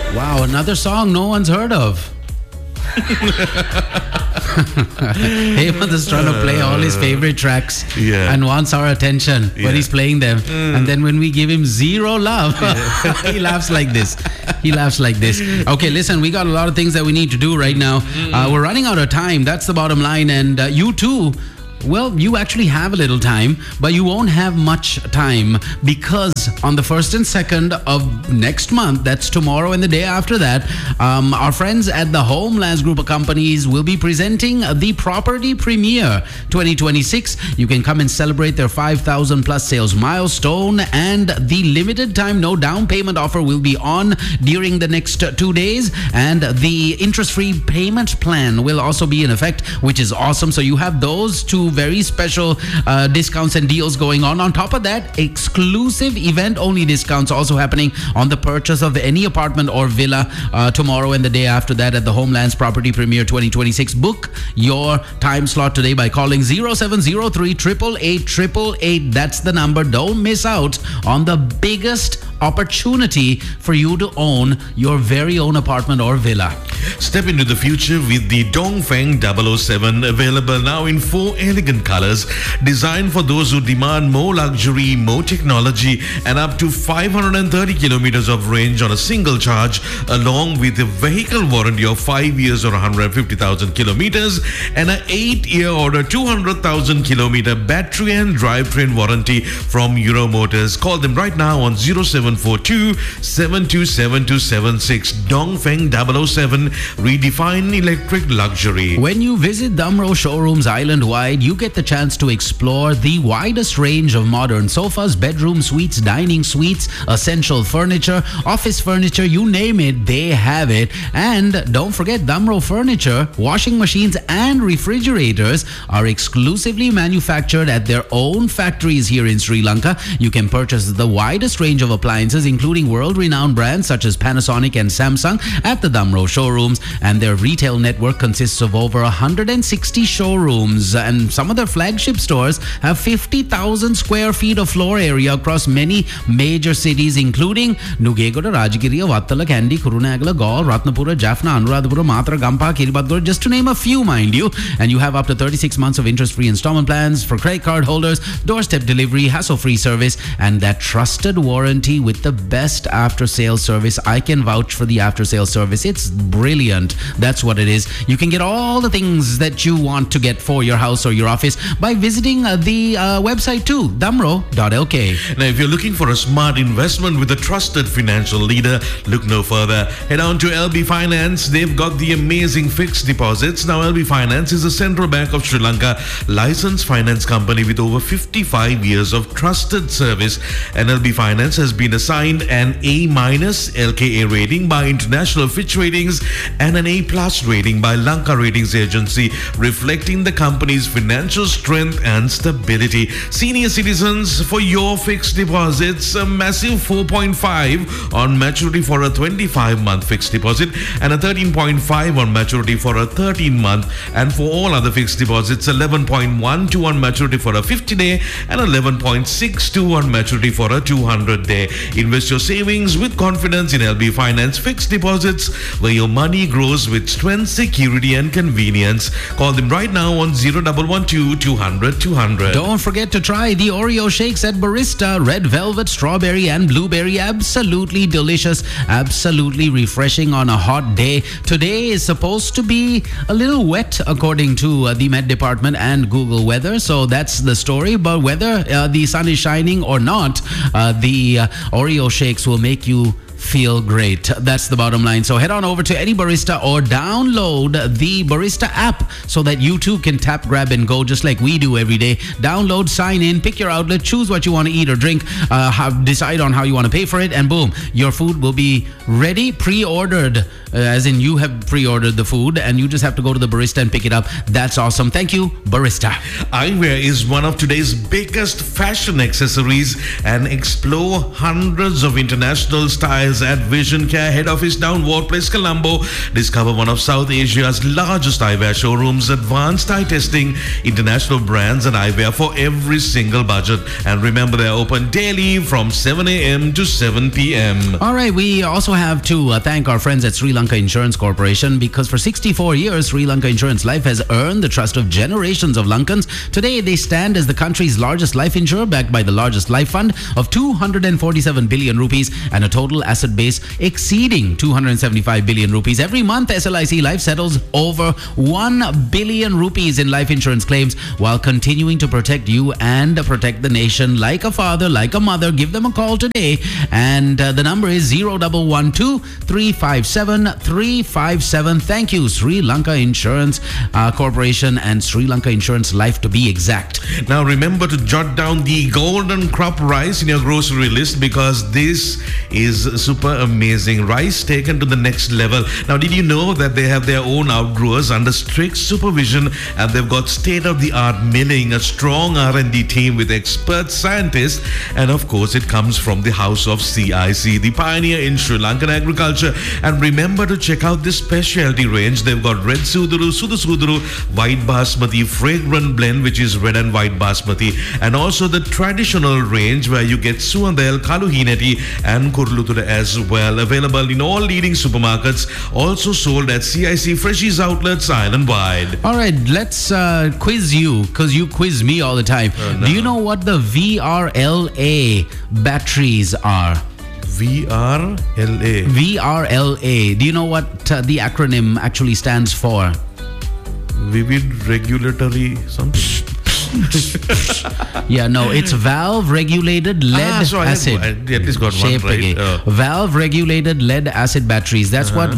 Wow, another song no one's heard of. Hemant is trying to play all his favorite tracks and wants our attention when he's playing them. And then when we give him zero love, he laughs like this. Okay, listen, we got a lot of things that we need to do right now. We're running out of time. That's the bottom line. And you too. Well, you actually have a little time, but you won't have much time because on the 1st and 2nd of next month, that's tomorrow and the day after that, our friends at the Homelands Group of Companies will be presenting the Property Premiere 2026. You can come and celebrate their 5,000 plus sales milestone, and the limited time no down payment offer will be on during the next 2 days, and the interest-free payment plan will also be in effect, which is awesome. So you have those two very special discounts and deals going on. On top of that, exclusive event-only discounts also happening on the purchase of any apartment or villa tomorrow and the day after that at the Homelands Property Premiere 2026. Book your time slot today by calling 0703 888. That's the number. Don't miss out on the biggest opportunity for you to own your very own apartment or villa. Step into the future with the Dongfeng 007, available now in 4 elegant colors, designed for those who demand more luxury, more technology, and up to 530 kilometers of range on a single charge, along with a vehicle warranty of 5 years or 150,000 kilometers and an 8-year or a 200,000 kilometer battery and drivetrain warranty from Euro Motors. Call them right now on 0742 727276. Dongfeng 007, redefine electric luxury. When you visit Damro Showrooms island-wide, you get the chance to explore the widest range of modern sofas, bedroom suites, dining suites, essential furniture, office furniture, you name it, they have it. And don't forget, Damro Furniture, washing machines and refrigerators are exclusively manufactured at their own factories here in Sri Lanka. You can purchase the widest range of appliances, including world-renowned brands such as Panasonic and Samsung, at the Damro Showrooms, and their retail network consists of over 160 showrooms, and some of their flagship stores have 50,000 square feet of floor area across many major cities, including Nugegoda, Rajagiriya, Vattala, Kandy, Kurunegala, Galle, Ratnapura, Jaffna, Anuradhapura, Matra, Gampa, Kiribati, just to name a few, mind you. And you have up to 36 months of interest-free installment plans for credit card holders, doorstep delivery, hassle-free service, and that trusted warranty with the best after-sales service. I can vouch for the after-sales service. It's brilliant. That's what it is. You can get all the things that you want to get for your house or your office by visiting the website too, damro.lk. Now, if you're looking for a smart investment with a trusted financial leader, look no further. Head on to LB Finance. They've got the amazing fixed deposits. Now, LB Finance is a Central Bank of Sri Lanka licensed finance company with over 55 years of trusted service. And LB Finance has been assigned an A- LKA rating by International Fitch Ratings and an A+ rating by Lanka Ratings Agency, reflecting the company's financial strength and stability. Senior citizens, for your fixed deposits, a massive 4.5 on maturity for a 25-month fixed deposit and a 13.5 on maturity for a 13-month. And for all other fixed deposits, 11.12 on maturity for a 50-day and 11.62 on maturity for a 200-day. Invest your savings with confidence in LB Finance fixed deposits, where your money grows with strength, security and convenience. Call them right now on 0112 200 200. Don't forget to try the Oreo shakes at Barista. Red velvet, strawberry and blueberry. Absolutely delicious. Absolutely refreshing on a hot day. Today is supposed to be a little wet according to the Met Department and Google Weather. So that's the story. But whether the sun is shining or not, the Oreo shakes will make you feel great. That's the bottom line. So head on over to any barista or download the Barista app so that you too can tap, grab and go just like we do every day. Download, sign in, pick your outlet, choose what you want to eat or drink, decide on how you want to pay for it, and boom, your food will be ready, pre-ordered, as in you have pre-ordered the food and you just have to go to the barista and pick it up. That's awesome. Thank you, Barista. Eyewear is one of today's biggest fashion accessories, and explore hundreds of international style guys at Vision Care Head Office down Ward Place, Colombo. Discover one of South Asia's largest eyewear showrooms, advanced eye testing, international brands and eyewear for every single budget. And remember, they're open daily from 7 a.m. to 7 p.m. All right, we also have to thank our friends at Sri Lanka Insurance Corporation, because for 64 years, Sri Lanka Insurance Life has earned the trust of generations of Lankans. Today, they stand as the country's largest life insurer, backed by the largest life fund of 247 billion rupees and a total asset base exceeding 275 billion rupees. Every month, SLIC Life settles over 1 billion rupees in life insurance claims while continuing to protect you and protect the nation like a father, like a mother. Give them a call today, and the number is 0112 357 357. Thank you, Sri Lanka Insurance Corporation and Sri Lanka Insurance Life, to be exact. Now remember to jot down the golden crop rice in your grocery list, because this is super amazing. Rice taken to the next level. Now, did you know that they have their own outgrowers under strict supervision, and they've got state-of-the-art milling, a strong R&D team with expert scientists, and of course it comes from the house of CIC, the pioneer in Sri Lankan agriculture. And remember to check out this specialty range. They've got red Suduru, Suduru, white basmati, fragrant blend, which is red and white basmati, and also the traditional range where you get Suandel, Kaluhineti and Kurlutura as well. Available in all leading supermarkets, also sold at CIC Freshies outlets island-wide. All right, let's quiz you, because you quiz me all the time. No. Do you know what the VRLA batteries are? VRLA. VRLA. Do you know what the acronym actually stands for? Vivid Regulatory something. Yeah, no, it's valve regulated lead acid. I at least got one right. Valve regulated lead acid batteries. That's what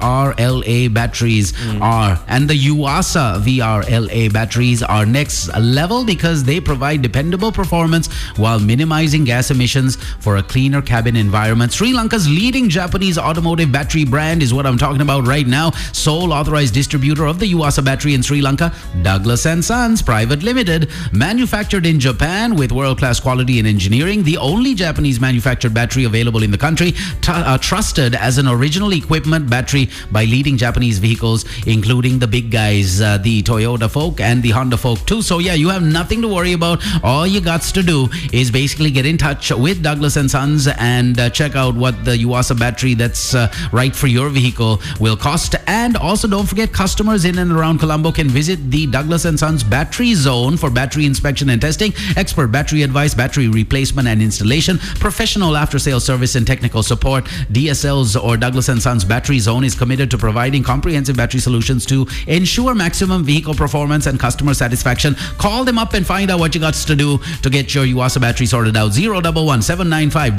VRLA batteries are. And the Yuasa VRLA batteries are next level, because they provide dependable performance while minimizing gas emissions for a cleaner cabin environment. Sri Lanka's leading Japanese automotive battery brand is what I'm talking about right now. Sole authorized distributor of the Yuasa battery in Sri Lanka, Douglas & Sons Private Limited. Manufactured in Japan with world-class quality and engineering, the only Japanese manufactured battery available in the country, trusted as an original equipment battery by leading Japanese vehicles, including the big guys, the Toyota Folk and the Honda Folk too. So yeah, you have nothing to worry about. All you got to do is basically get in touch with Douglas & Sons and check out what the Yuasa battery that's right for your vehicle will cost. And also, don't forget, customers in and around Colombo can visit the Douglas & Sons Battery Zone for battery inspection and testing, expert battery advice, battery replacement and installation, professional after-sales service and technical support. DSL's or Douglas & Sons Battery Zone is committed to providing comprehensive battery solutions to ensure maximum vehicle performance and customer satisfaction. Call them up and find out what you got to do to get your Yuasa battery sorted out. 011 795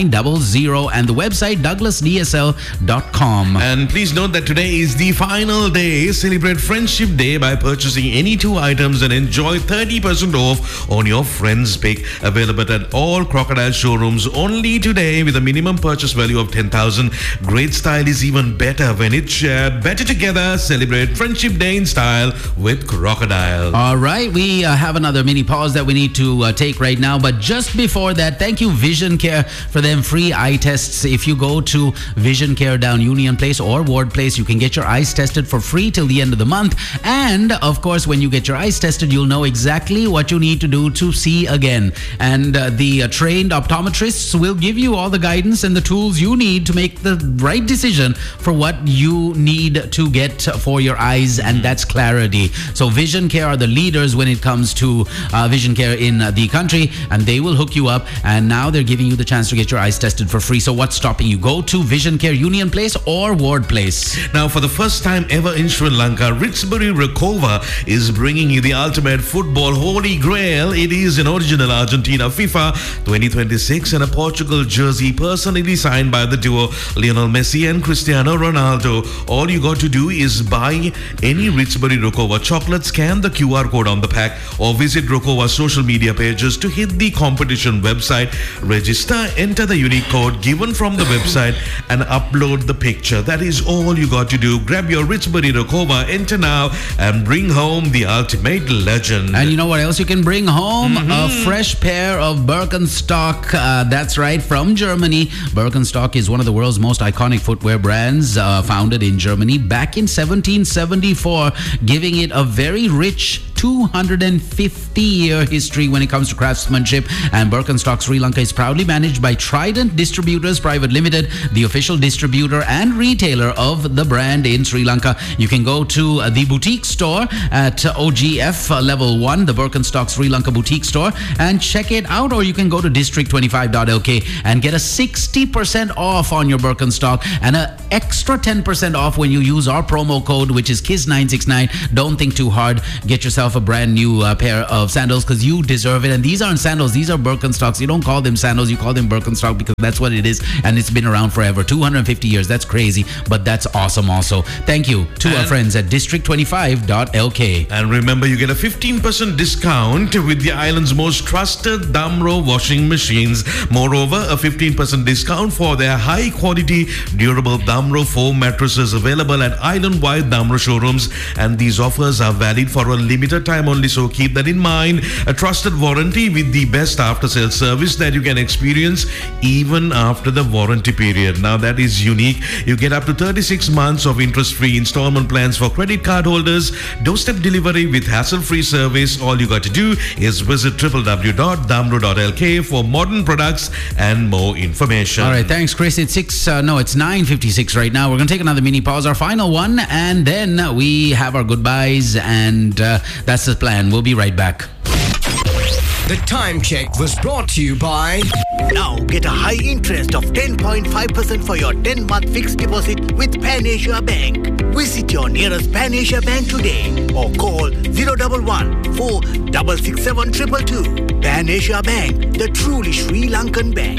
9900 and the website douglasdsl.com. And please note that today is the final day. Celebrate Friendship Day by purchasing any 2 items and enjoy 30% off on your friend's pick. Available at all Crocodile showrooms only today with a minimum purchase value of 10,000. Great style is even better when it's shared. Better together. Celebrate Friendship Day in style with Crocodile. All right, we have another mini pause that we need to take right now. But just before that, thank you Vision Care for them free eye tests. If you go to Vision Care down Union Place or Ward Place, you can get your eyes tested for free till the end of the month. And of course, when you get your eyes tested, you'll know exactly what you need to do to see again. And the trained optometrists will give you all the guidance and the tools you need to make the right decision for what you need to get for your eyes, and that's clarity. So Vision Care are the leaders when it comes to vision care in the country, and they will hook you up, and now they're giving you the chance to get your eyes tested for free. So what's stopping you? Go to Vision Care Union Place or Ward Place. Now, for the first time ever in Sri Lanka, Ritsbury Rakova is bringing you the ultimate football holy grail. It is an original Argentina FIFA 2026 and a Portugal jersey personally signed by the duo Lionel Messi and Cristiano Ronaldo. All you got to do is buy any Ritsbury Rakova chocolate, scan the QR code on the pack, or visit Rakova's social media pages to hit the competition website, register, enter the unique code given from the website, and upload the picture. That is all you got to do. Grab your Ritsbury Rakova, enter now, and bring home the ultimate legend. And you know what else you can bring home? A fresh pair of Birkenstock. That's right, from Germany. Birkenstock is one of the world's most iconic footwear brands, founded in Germany back in 1774, giving it a very rich 250-year history when it comes to craftsmanship. And Birkenstock Sri Lanka is proudly managed by Trident Distributors Private Limited, the official distributor and retailer of the brand in Sri Lanka. You can go to the boutique store at OGF Level 1, the Birkenstock Sri Lanka boutique store, and check it out. Or you can go to district25.lk and get a 60% off on your Birkenstock and an extra 10% off when you use our promo code, which is KISS969. Don't think too hard. Get yourself a brand new pair of sandals because you deserve it. And these aren't sandals, these are Birkenstocks. You don't call them sandals, you call them Birkenstock because that's what it is, and it's been around forever. 250 years, that's crazy, but that's awesome also. Thank you to our friends at district25.lk. And remember, you get a 15% discount with the island's most trusted Damro washing machines. Moreover, a 15% discount for their high quality durable Damro foam mattresses available at island-wide Damro showrooms. And these offers are valid for a limited time only, so keep that in mind. A trusted warranty with the best after-sales service that you can experience even after the warranty period. Now that is unique. You get up to 36 months of interest-free installment plans for credit card holders, doorstep delivery with hassle-free service. All you got to do is visit www.damro.lk for modern products and more information. All right, thanks, Chris. It's 9:56 right now. We're going to take another mini pause, our final one, and then we have our goodbyes, and that's the plan. We'll be right back. The time check was brought to you by... Now get a high interest of 10.5% for your 10-month fixed deposit with Pan Asia Bank. Visit your nearest Pan Asia Bank today or call 011 4 667 222. Pan Asia Bank, the truly Sri Lankan bank.